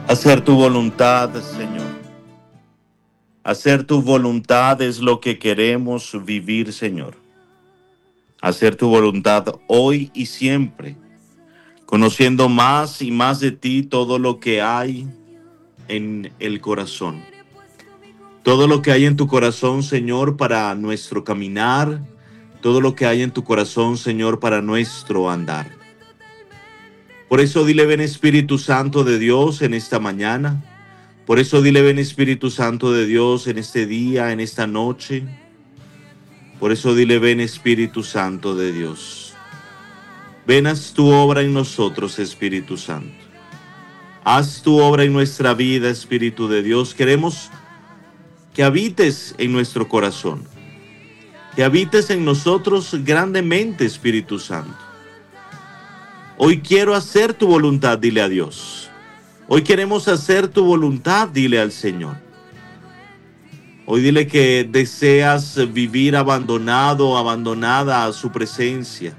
Hacer tu voluntad, Señor. Hacer tu voluntad es lo que queremos vivir, Señor. Hacer tu voluntad hoy y siempre, conociendo más y más de ti todo lo que hay en el corazón. Todo lo que hay en tu corazón, Señor, para nuestro caminar. Todo lo que hay en tu corazón, Señor, para nuestro andar. Por eso dile, ven Espíritu Santo de Dios en esta mañana. Por eso dile, ven Espíritu Santo de Dios en este día, en esta noche. Por eso dile, ven Espíritu Santo de Dios. Ven, haz tu obra en nosotros, Espíritu Santo. Haz tu obra en nuestra vida, Espíritu de Dios. Queremos que habites en nuestro corazón. Que habites en nosotros grandemente, Espíritu Santo. Hoy quiero hacer tu voluntad, dile a Dios. Hoy queremos hacer tu voluntad, dile al Señor. Hoy dile que deseas vivir abandonado, abandonada a su presencia,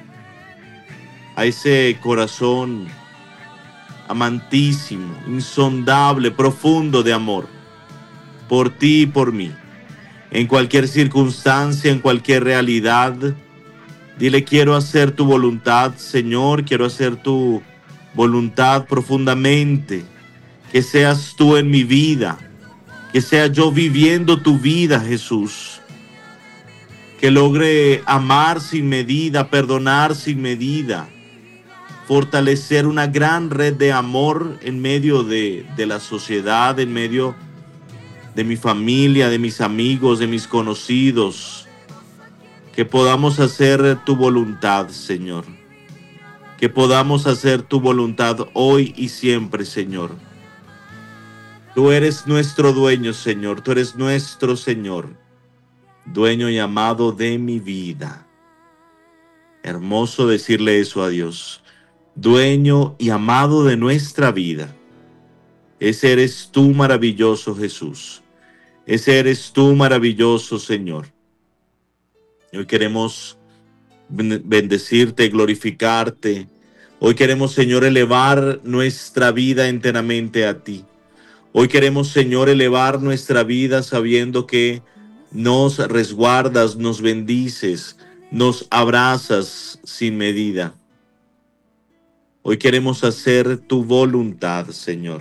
a ese corazón amantísimo, insondable, profundo de amor, por ti y por mí. En cualquier circunstancia, en cualquier realidad, dile, quiero hacer tu voluntad, Señor, quiero hacer tu voluntad profundamente, que seas tú en mi vida, que sea yo viviendo tu vida, Jesús. Que logre amar sin medida, perdonar sin medida, fortalecer una gran red de amor en medio de la sociedad, en medio de mi familia, de mis amigos, de mis conocidos. Que podamos hacer tu voluntad, Señor. Que podamos hacer tu voluntad hoy y siempre, Señor. Tú eres nuestro dueño, Señor. Tú eres nuestro Señor. Dueño y amado de mi vida. Hermoso decirle eso a Dios. Dueño y amado de nuestra vida. Ese eres tú, maravilloso Jesús. Ese eres tú, maravilloso Señor. Hoy queremos bendecirte, glorificarte. Hoy queremos, Señor, elevar nuestra vida enteramente a ti. Hoy queremos, Señor, elevar nuestra vida sabiendo que nos resguardas, nos bendices, nos abrazas sin medida. Hoy queremos hacer tu voluntad, Señor.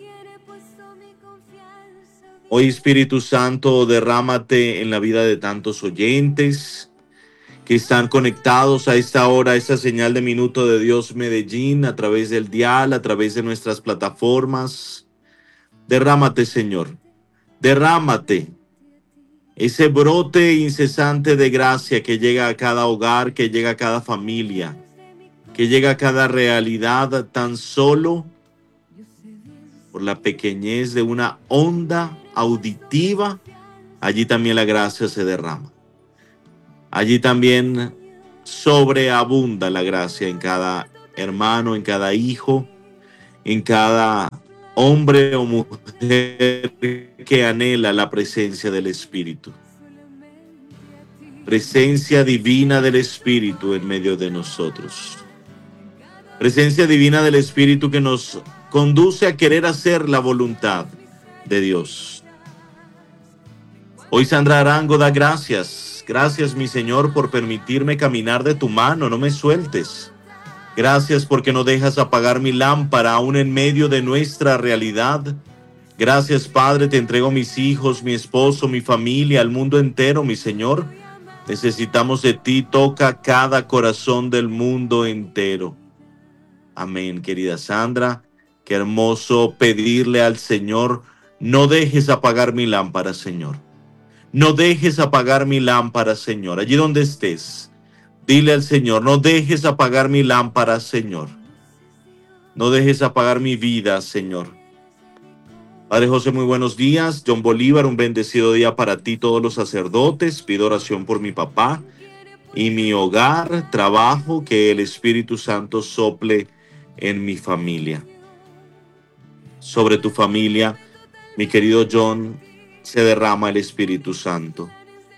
Hoy, Espíritu Santo, derrámate en la vida de tantos oyentes que están conectados a esta hora, a esta señal de Minuto de Dios Medellín, a través del dial, a través de nuestras plataformas. Derrámate, Señor. Derrámate. Ese brote incesante de gracia que llega a cada hogar, que llega a cada familia, que llega a cada realidad tan solo por la pequeñez de una onda auditiva. Allí también la gracia se derrama. Allí también sobreabunda la gracia en cada hermano, en cada hijo, en cada hombre o mujer que anhela la presencia del Espíritu. Presencia divina del Espíritu en medio de nosotros. Presencia divina del Espíritu que nos conduce a querer hacer la voluntad de Dios. Hoy Sandra Arango da gracias. Gracias, mi Señor, por permitirme caminar de tu mano. No me sueltes. Gracias porque no dejas apagar mi lámpara aún en medio de nuestra realidad. Gracias, Padre, te entrego mis hijos, mi esposo, mi familia, al mundo entero, mi Señor. Necesitamos de ti. Toca cada corazón del mundo entero. Amén, querida Sandra. Qué hermoso pedirle al Señor, no dejes apagar mi lámpara, Señor. No dejes apagar mi lámpara, Señor. Allí donde estés, dile al Señor, no dejes apagar mi lámpara, Señor. No dejes apagar mi vida, Señor. Padre José, muy buenos días. John Bolívar, un bendecido día para ti, todos los sacerdotes. Pido oración por mi papá y mi hogar, trabajo, que el Espíritu Santo sople en mi familia. Sobre tu familia, mi querido John, se derrama el Espíritu Santo.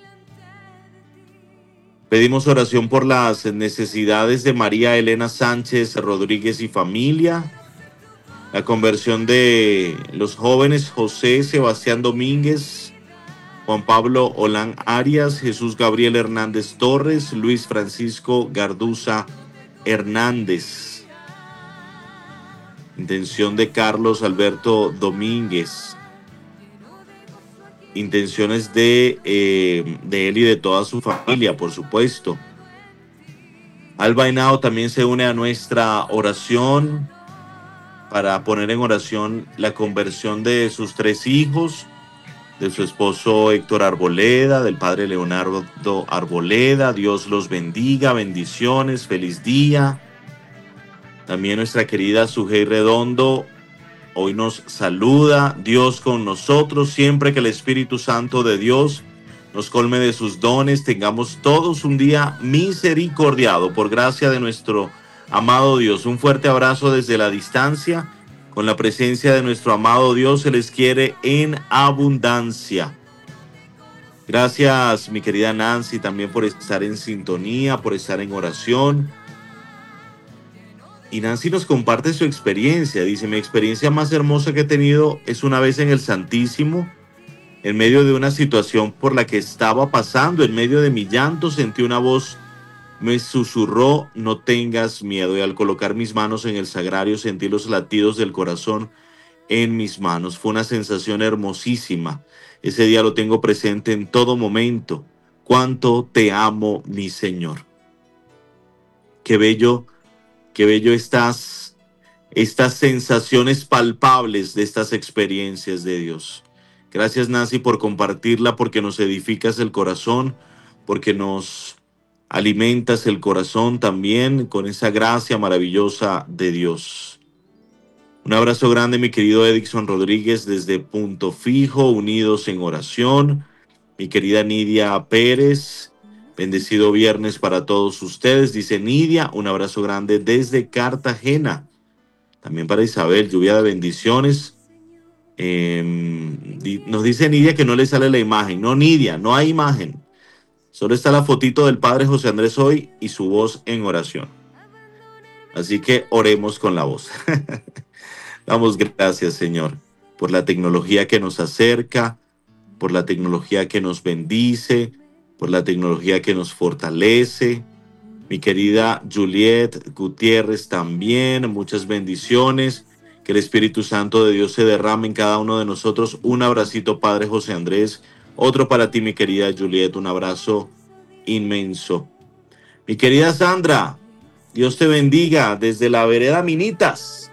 Pedimos oración por las necesidades de María Elena Sánchez Rodríguez y familia. La conversión de los jóvenes José Sebastián Domínguez, Juan Pablo Olán Arias, Jesús Gabriel Hernández Torres, Luis Francisco Garduza Hernández. Intención de Carlos Alberto Domínguez. Intenciones de él y de toda su familia, por supuesto. Alba Henao también se une a nuestra oración para poner en oración la conversión de sus 3 hijos, de su esposo Héctor Arboleda, del padre Leonardo Arboleda. Dios los bendiga, bendiciones, feliz día. También nuestra querida Sujei Redondo hoy nos saluda. Dios con nosotros, siempre que el Espíritu Santo de Dios nos colme de sus dones, tengamos todos un día misericordiado por gracia de nuestro amado Dios. Un fuerte abrazo desde la distancia. Con la presencia de nuestro amado Dios se les quiere en abundancia. Gracias, mi querida Nancy, también por estar en sintonía, por estar en oración. Y Nancy nos comparte su experiencia. Dice, mi experiencia más hermosa que he tenido es una vez en el Santísimo, en medio de una situación por la que estaba pasando, en medio de mi llanto, sentí una voz, me susurró, no tengas miedo. Y al colocar mis manos en el sagrario, sentí los latidos del corazón en mis manos. Fue una sensación hermosísima. Ese día lo tengo presente en todo momento. Cuánto te amo, mi Señor. Qué bello estas sensaciones palpables de estas experiencias de Dios. Gracias, Nancy, por compartirla, porque nos edificas el corazón, porque nos alimentas el corazón también con esa gracia maravillosa de Dios. Un abrazo grande, mi querido Edixon Rodríguez, desde Punto Fijo, unidos en oración. Mi querida Nidia Pérez, bendecido viernes para todos ustedes, dice Nidia. Un abrazo grande desde Cartagena. También para Isabel, lluvia de bendiciones. Nos dice Nidia que no le sale la imagen. No, Nidia, no hay imagen. Solo está la fotito del padre José Andrés hoy y su voz en oración. Así que oremos con la voz. Damos gracias, Señor, por la tecnología que nos acerca, por la tecnología que nos bendice, por la tecnología que nos fortalece. Mi querida Juliet Gutiérrez también, muchas bendiciones. Que el Espíritu Santo de Dios se derrame en cada uno de nosotros. Un abracito, Padre José Andrés. Otro para ti, mi querida Juliet. Un abrazo inmenso. Mi querida Sandra, Dios te bendiga desde la vereda Minitas.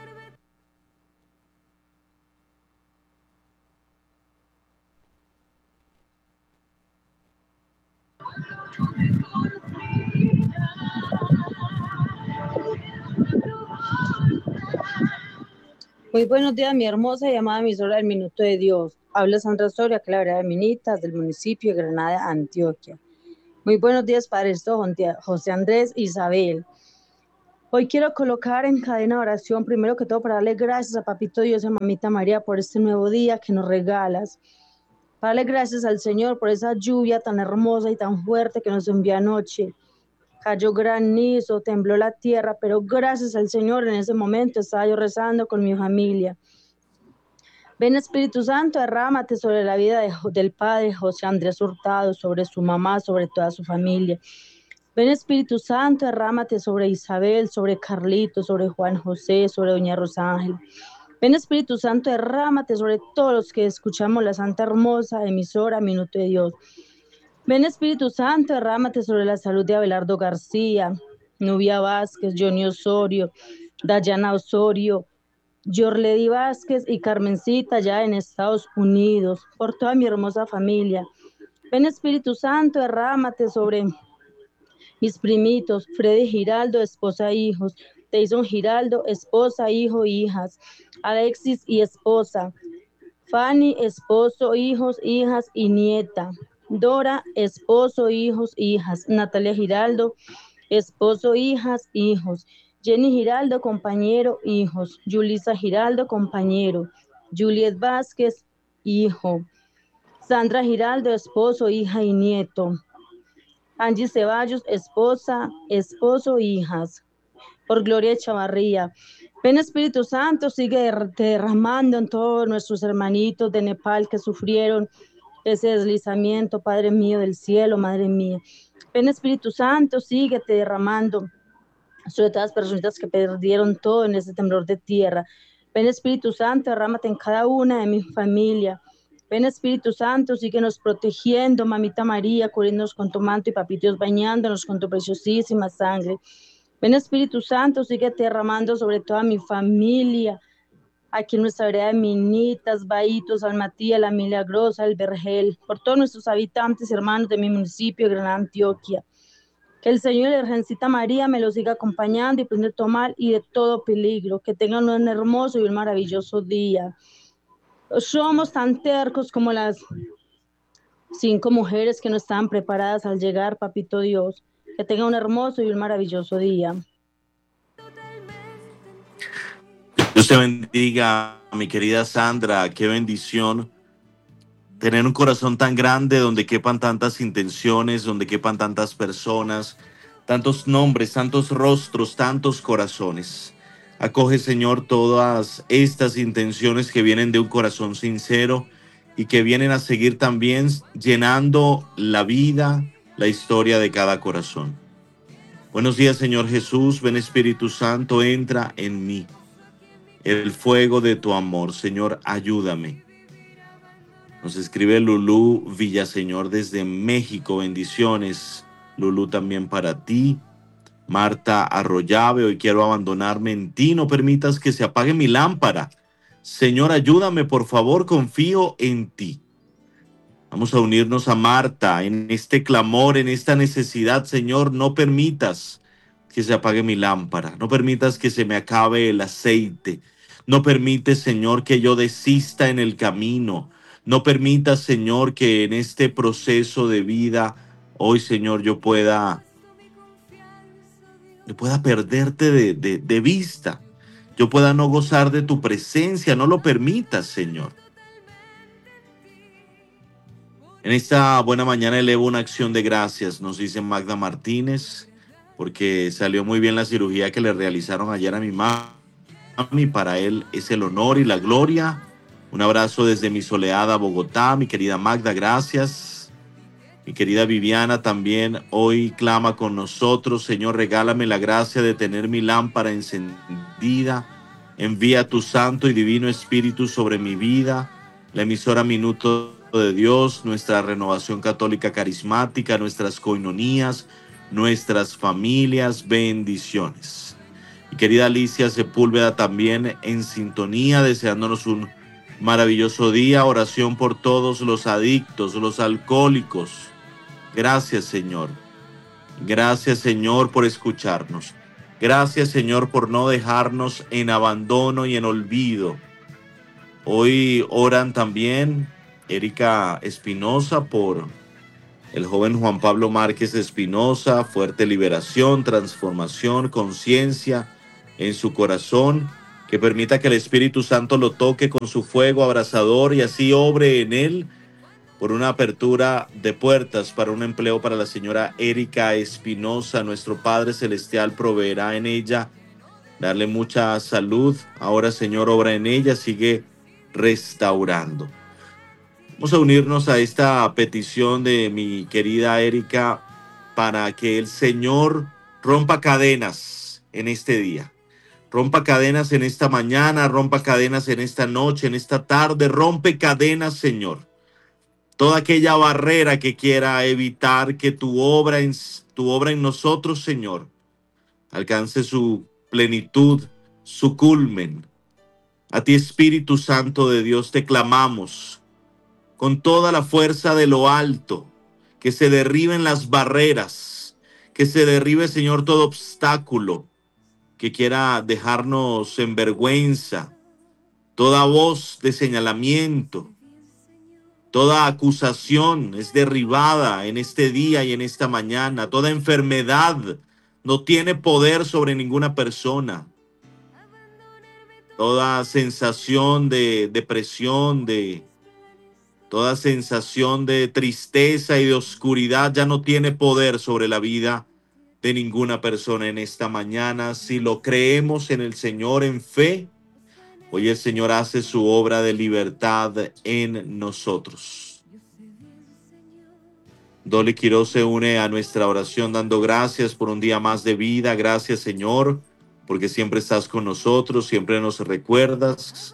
Muy buenos días, mi hermosa y amada emisora del Minuto de Dios. Habla Sandra Soria, que la vereda de Minitas, del municipio de Granada, Antioquia. Muy buenos días, Padre José Andrés e Isabel. Hoy quiero colocar en cadena de oración, primero que todo, para darle gracias a Papito Dios y a Mamita María por este nuevo día que nos regalas. Para darle gracias al Señor por esa lluvia tan hermosa y tan fuerte que nos envió anoche. Cayó granizo, tembló la tierra, pero gracias al Señor en ese momento estaba yo rezando con mi familia. Ven, Espíritu Santo, derrámate sobre la vida del Padre José Andrés Hurtado, sobre su mamá, sobre toda su familia. Ven, Espíritu Santo, derrámate sobre Isabel, sobre Carlito, sobre Juan José, sobre doña Rosángel. Ven, Espíritu Santo, derrámate sobre todos los que escuchamos la Santa Hermosa emisora Minuto de Dios. Ven, Espíritu Santo, derrámate sobre la salud de Abelardo García, Nubia Vázquez, Johnny Osorio, Dayana Osorio, Yorledi Vázquez y Carmencita ya en Estados Unidos, por toda mi hermosa familia. Ven, Espíritu Santo, derrámate sobre mis primitos, Freddy Giraldo, esposa e hijos, Tyson Giraldo, esposa, hijo, hijas, Alexis y esposa, Fanny, esposo, hijos, hijas y nieta, Dora, esposo, hijos, hijas, Natalia Giraldo, esposo, hijas, hijos, Jenny Giraldo, compañero, hijos, Yulisa Giraldo, compañero, Juliet Vázquez, hijo, Sandra Giraldo, esposo, hija y nieto, Angie Ceballos, esposa, esposo, hijas, por Gloria Chavarría, Ven Espíritu Santo, sigue derramando en todos nuestros hermanitos de Nepal que sufrieron ese deslizamiento, Padre mío del cielo, Madre mía. Ven Espíritu Santo, síguete derramando sobre todas las personas que perdieron todo en ese temblor de tierra. Ven Espíritu Santo, derrámate en cada una de mi familia. Ven Espíritu Santo, síguenos protegiendo, Mamita María, cubriéndonos con tu manto y papitos bañándonos con tu preciosísima sangre. Ven Espíritu Santo, sigue derramando sobre toda mi familia, aquí en nuestra vereda de Minitas, Bahitos, Almatía, La Milagrosa, El Vergel, por todos nuestros habitantes, hermanos de mi municipio, Gran Antioquia. Que el Señor y la Virgencita María me los siga acompañando y prende todo mal y de todo peligro. Que tengan un hermoso y un maravilloso día. Somos tan tercos como las 5 mujeres que no estaban preparadas al llegar, Papito Dios. Que tengan un hermoso y un maravilloso día. Dios te bendiga, mi querida Sandra. Qué bendición tener un corazón tan grande donde quepan tantas intenciones, donde quepan tantas personas, tantos nombres, tantos rostros, tantos corazones. Acoge, Señor, todas estas intenciones que vienen de un corazón sincero y que vienen a seguir también llenando la vida, la historia de cada corazón. Buenos días, Señor Jesús. Ven Espíritu Santo, entra en mí. El fuego de tu amor, Señor, ayúdame. Nos escribe Lulú Villaseñor desde México. Bendiciones, Lulú, también para ti. Marta Arroyave, hoy quiero abandonarme en ti. No permitas que se apague mi lámpara. Señor, ayúdame, por favor, confío en ti. Vamos a unirnos a Marta en este clamor, en esta necesidad. Señor, no permitas que se apague mi lámpara. No permitas que se me acabe el aceite. No permites, Señor, que yo desista en el camino. No permitas, Señor, que en este proceso de vida, hoy, Señor, yo pueda perderte de vista. Yo pueda no gozar de tu presencia. No lo permitas, Señor. En esta buena mañana elevo una acción de gracias, nos dice Magda Martínez, porque salió muy bien la cirugía que le realizaron ayer a mi mami. Para él es el honor y la gloria. Un abrazo desde mi soleada Bogotá, mi querida Magda, gracias. Mi querida Viviana también hoy clama con nosotros. Señor, regálame la gracia de tener mi lámpara encendida. Envía tu santo y divino espíritu sobre mi vida. La emisora Minuto de Dios, nuestra renovación católica carismática, nuestras coinonías, nuestras familias, bendiciones. Mi querida Alicia Sepúlveda también en sintonía, deseándonos un maravilloso día. Oración por todos los adictos, los alcohólicos. Gracias, Señor. Gracias, Señor, por escucharnos. Gracias, Señor, por no dejarnos en abandono y en olvido. Hoy oran también Erika Espinosa por el joven Juan Pablo Márquez Espinosa, fuerte liberación, transformación, conciencia en su corazón, que permita que el Espíritu Santo lo toque con su fuego abrasador y así obre en él por una apertura de puertas para un empleo para la señora Erika Espinosa. Nuestro Padre Celestial proveerá en ella, darle mucha salud. Ahora, Señor, obra en ella, sigue restaurando. Vamos a unirnos a esta petición de mi querida Erika para que el Señor rompa cadenas en este día. Rompa cadenas en esta mañana, rompa cadenas en esta noche, en esta tarde. Rompe cadenas, Señor. Toda aquella barrera que quiera evitar que tu obra en nosotros, Señor, alcance su plenitud, su culmen. A ti, Espíritu Santo de Dios, te clamamos con toda la fuerza de lo alto, que se derriben las barreras, que se derribe, Señor, todo obstáculo que quiera dejarnos en vergüenza, toda voz de señalamiento, toda acusación es derribada en este día y en esta mañana. Toda enfermedad no tiene poder sobre ninguna persona. Toda sensación de depresión, toda sensación de tristeza y de oscuridad ya no tiene poder sobre la vida de ninguna persona en esta mañana. Si lo creemos en el Señor en fe, hoy el Señor hace su obra de libertad en nosotros. Dolly Quiroz se une a nuestra oración dando gracias por un día más de vida. Gracias, Señor, porque siempre estás con nosotros, siempre nos recuerdas.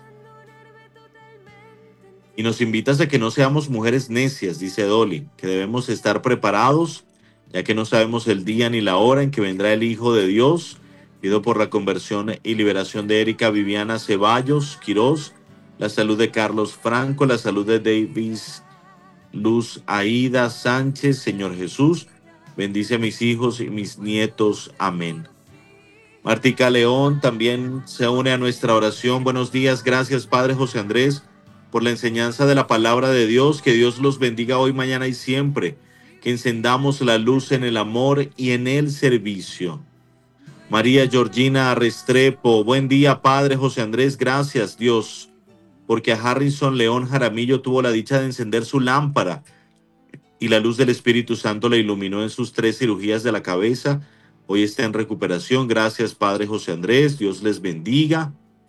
Y nos invitas a que no seamos mujeres necias, dice Dolly, que debemos estar preparados, ya que no sabemos el día ni la hora en que vendrá el Hijo de Dios. Pido por la conversión y liberación de Erika Viviana Ceballos Quiroz, la salud de Carlos Franco, la salud de Davis Luz Aida Sánchez. Señor Jesús, bendice a mis hijos y mis nietos. Amén. Martica León también se une a nuestra oración. Buenos días, gracias Padre José Andrés por la enseñanza de la palabra de Dios. Que Dios los bendiga hoy, mañana y siempre. Que encendamos la luz en el amor y en el servicio. María Georgina Restrepo, buen día Padre José Andrés, gracias Dios, porque a Harrison León Jaramillo tuvo la dicha de encender su lámpara y la luz del Espíritu Santo le iluminó en sus 3 cirugías de la cabeza. Hoy está en recuperación. Gracias Padre José Andrés, Dios les bendiga.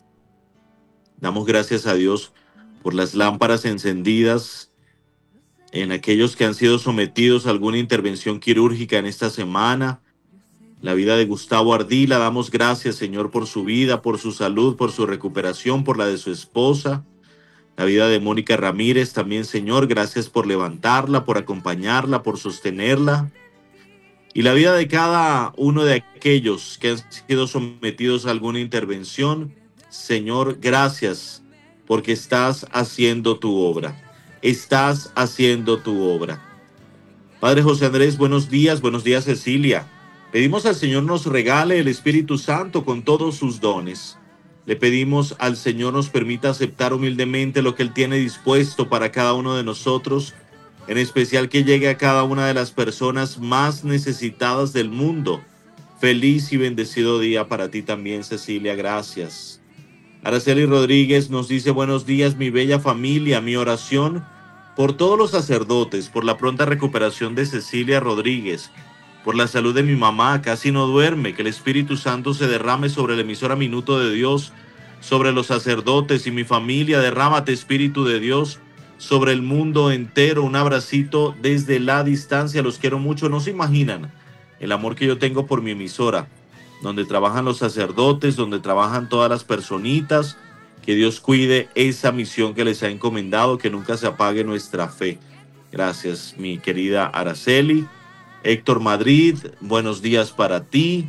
Damos gracias a Dios por las lámparas encendidas en aquellos que han sido sometidos a alguna intervención quirúrgica en esta semana. La vida de Gustavo Ardila, damos gracias, Señor, por su vida, por su salud, por su recuperación, por la de su esposa. La vida de Mónica Ramírez también, Señor, gracias por levantarla, por acompañarla, por sostenerla. Y la vida de cada uno de aquellos que han sido sometidos a alguna intervención, Señor, gracias, porque estás haciendo tu obra. Estás haciendo tu obra. Padre José Andrés, buenos días Cecilia. Pedimos al Señor nos regale el Espíritu Santo con todos sus dones. Le pedimos al Señor nos permita aceptar humildemente lo que Él tiene dispuesto para cada uno de nosotros, en especial que llegue a cada una de las personas más necesitadas del mundo. Feliz y bendecido día para ti también, Cecilia, gracias. Araceli Rodríguez nos dice, buenos días, mi bella familia, mi oración por todos los sacerdotes, por la pronta recuperación de Cecilia Rodríguez, por la salud de mi mamá, casi no duerme, que el Espíritu Santo se derrame sobre la emisora Minuto de Dios, sobre los sacerdotes y mi familia. Derrámate, Espíritu de Dios, sobre el mundo entero. Un abracito desde la distancia, los quiero mucho. No se imaginan el amor que yo tengo por mi emisora, donde trabajan los sacerdotes, donde trabajan todas las personitas. Que Dios cuide esa misión que les ha encomendado, que nunca se apague nuestra fe. Gracias, mi querida Araceli. Héctor Madrid, buenos días para ti.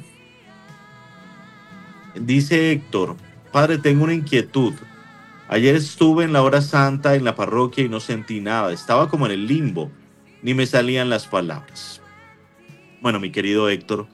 Dice Héctor, Padre, tengo una inquietud. Ayer estuve en la hora santa en la parroquia y no sentí nada. Estaba como en el limbo, ni me salían las palabras. Bueno, mi querido Héctor,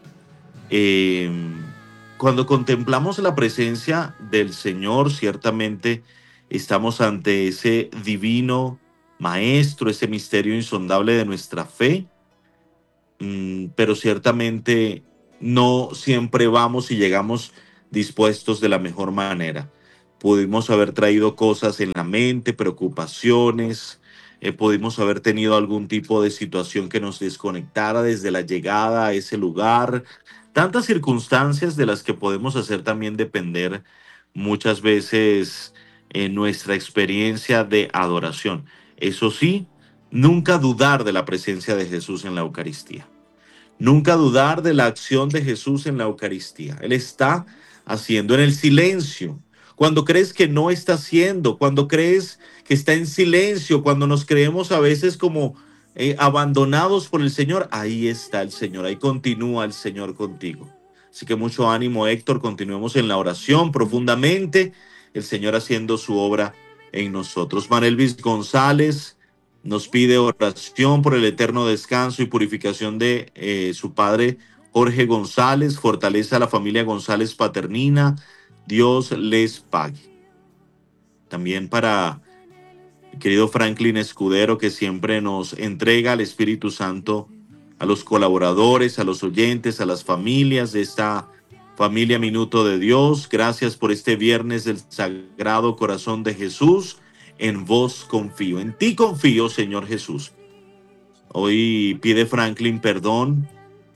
cuando contemplamos la presencia del Señor, ciertamente estamos ante ese divino maestro, ese misterio insondable de nuestra fe. Pero ciertamente no siempre vamos y llegamos dispuestos de la mejor manera. Pudimos haber traído cosas en la mente, preocupaciones, pudimos haber tenido algún tipo de situación que nos desconectara desde la llegada a ese lugar. Tantas circunstancias de las que podemos hacer también depender muchas veces en nuestra experiencia de adoración. Eso sí, nunca dudar de la presencia de Jesús en la Eucaristía. Nunca dudar de la acción de Jesús en la Eucaristía. Él está haciendo en el silencio. Cuando crees que no está haciendo, cuando crees que está en silencio, cuando nos creemos a veces como abandonados por el Señor, ahí está el Señor, ahí continúa el Señor contigo. Así que mucho ánimo, Héctor, continuemos en la oración profundamente, el Señor haciendo su obra en nosotros. Manelvis González nos pide oración por el eterno descanso y purificación de su padre Jorge González. Fortaleza a la familia González Paternina. Dios les pague. También para el querido Franklin Escudero, que siempre nos entrega al Espíritu Santo, a los colaboradores, a los oyentes, a las familias de esta familia Minuto de Dios. Gracias por este viernes del Sagrado Corazón de Jesús. En vos confío, en ti confío, Señor Jesús. Hoy pide Franklin perdón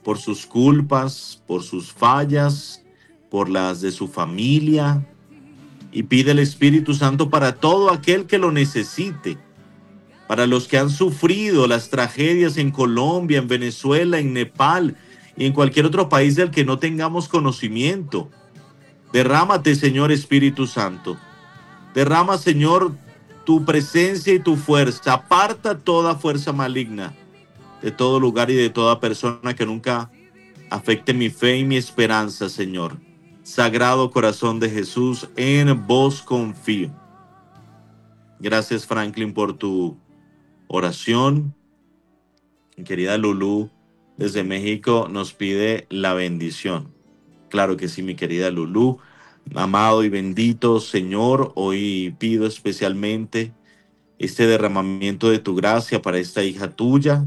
por sus culpas, por sus fallas, por las de su familia. Y pide el Espíritu Santo para todo aquel que lo necesite, para los que han sufrido las tragedias en Colombia, en Venezuela, en Nepal y en cualquier otro país del que no tengamos conocimiento. Derrámate, Señor Espíritu Santo. Derrama, Señor, tu presencia y tu fuerza. Aparta toda fuerza maligna de todo lugar y de toda persona que nunca afecte mi fe y mi esperanza, Señor. Sagrado corazón de Jesús, en vos confío. Gracias, Franklin, por tu oración. Mi querida Lulú, desde México, nos pide la bendición. Claro que sí, mi querida Lulú. Amado y bendito Señor, hoy pido especialmente este derramamiento de tu gracia para esta hija tuya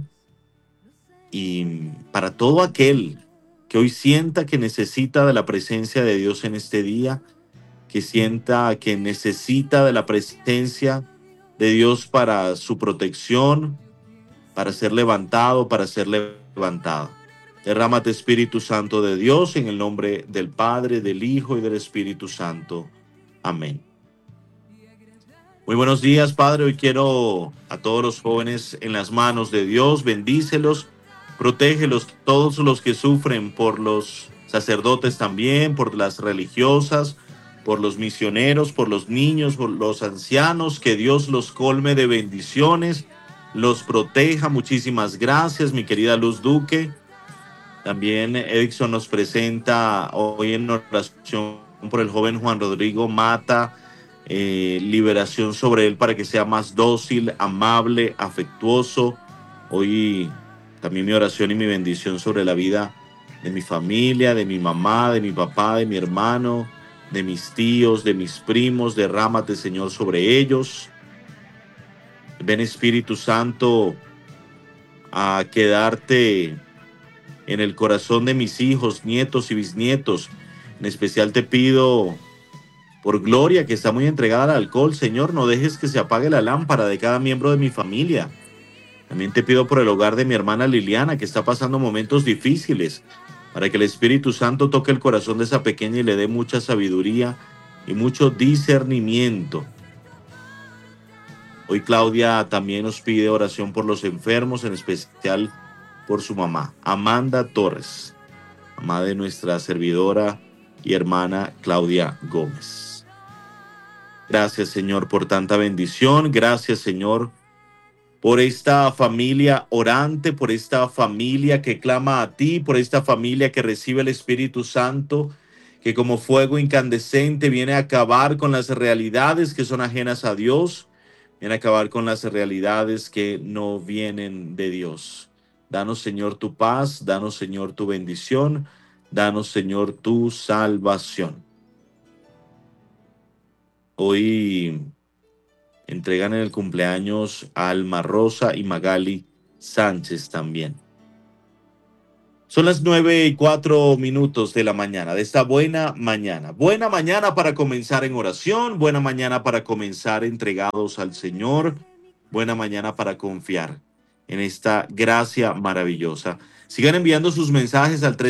y para todo aquel que hoy sienta que necesita de la presencia de Dios en este día, que sienta que necesita de la presencia de Dios para su protección, para ser levantado, para ser levantada. Derrámate, Espíritu Santo de Dios, en el nombre del Padre, del Hijo y del Espíritu Santo. Amén. Muy buenos días, Padre. Hoy quiero a todos los jóvenes en las manos de Dios. Bendícelos, protégelos, todos los que sufren, por los sacerdotes también, por las religiosas, por los misioneros, por los niños, por los ancianos. Que Dios los colme de bendiciones, los proteja. Muchísimas gracias, mi querida Luz Duque. También Edison nos presenta hoy en oración por el joven Juan Rodrigo Mata, liberación sobre él para que sea más dócil, amable, afectuoso. Hoy también mi oración y mi bendición sobre la vida de mi familia, de mi mamá, de mi papá, de mi hermano, de mis tíos, de mis primos. Derrámate, Señor, sobre ellos. Ven, Espíritu Santo, a quedarte en el corazón de mis hijos, nietos y bisnietos. En especial te pido por Gloria, que está muy entregada al alcohol. Señor, no dejes que se apague la lámpara de cada miembro de mi familia. También te pido por el hogar de mi hermana Liliana, que está pasando momentos difíciles, para que el Espíritu Santo toque el corazón de esa pequeña y le dé mucha sabiduría y mucho discernimiento. Hoy Claudia también nos pide oración por los enfermos, en especial por su mamá, Amanda Torres, mamá de nuestra servidora y hermana Claudia Gómez. Gracias, Señor, por tanta bendición. Gracias, Señor, por esta familia orante, por esta familia que clama a ti, por esta familia que recibe el Espíritu Santo, que como fuego incandescente viene a acabar con las realidades que son ajenas a Dios, viene a acabar con las realidades que no vienen de Dios. Danos, Señor, tu paz, danos, Señor, tu bendición, danos, Señor, tu salvación. Hoy entregan en el cumpleaños a Alma Rosa y Magali Sánchez también. Son las 9:04 de la mañana, de esta buena mañana. Buena mañana para comenzar en oración, buena mañana para comenzar entregados al Señor, buena mañana para confiar en esta gracia maravillosa. Sigan enviando sus mensajes al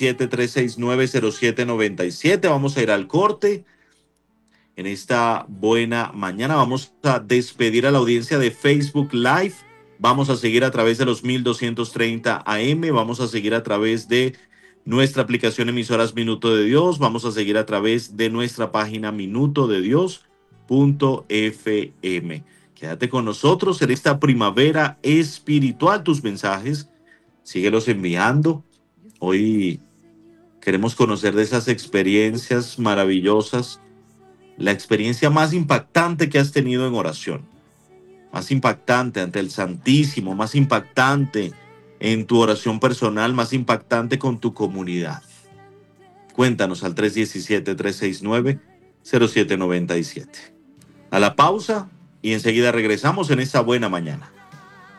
317-369-0797. Vamos a ir al corte. En esta buena mañana vamos a despedir a la audiencia de Facebook Live. Vamos a seguir a través de los 1230 AM. Vamos a seguir a través de nuestra aplicación Emisoras Minuto de Dios. Vamos a seguir a través de nuestra página minutodedios.fm. Quédate con nosotros en esta primavera espiritual. Tus mensajes, síguelos enviando. Hoy queremos conocer de esas experiencias maravillosas, la experiencia más impactante que has tenido en oración, más impactante ante el Santísimo, más impactante en tu oración personal, más impactante con tu comunidad. Cuéntanos al 317-369-0797. A la pausa y enseguida regresamos en esta buena mañana.